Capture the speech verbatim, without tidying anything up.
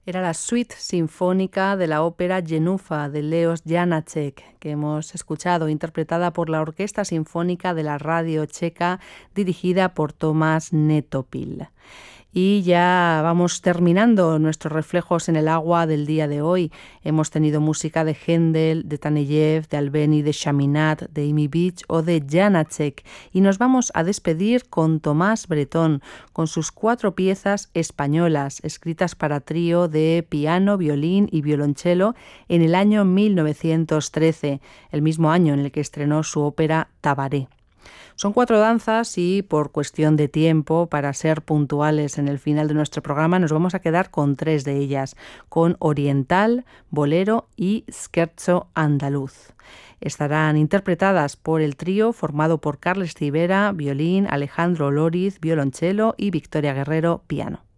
Era la suite sinfónica de la ópera Jenufa de Leos Janáček, que hemos escuchado, interpretada por la Orquesta Sinfónica de la Radio Checa, dirigida por Tomás Netopil. Y ya vamos terminando nuestros reflejos en el agua del día de hoy. Hemos tenido música de Händel, de Taneyev, de Albeni, de Chaminade, de Amy Beach o de Janáček. Y nos vamos a despedir con Tomás Bretón, con sus cuatro piezas españolas, escritas para trío de piano, violín y violonchelo en el año mil novecientos trece, el mismo año en el que estrenó su ópera Tabaré. Son cuatro danzas y por cuestión de tiempo, para ser puntuales en el final de nuestro programa, nos vamos a quedar con tres de ellas, con Oriental, Bolero y Scherzo andaluz. Estarán interpretadas por el trío formado por Carles Civera, violín, Alejandro Lóriz, violonchelo y Victoria Guerrero, piano.